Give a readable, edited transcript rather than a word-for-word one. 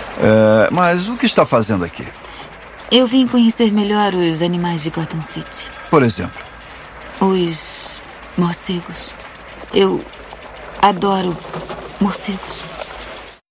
Mas o que está fazendo aqui? Eu vim conhecer melhor os animais de Gotham City. Por exemplo? Os morcegos. Eu adoro morcegos.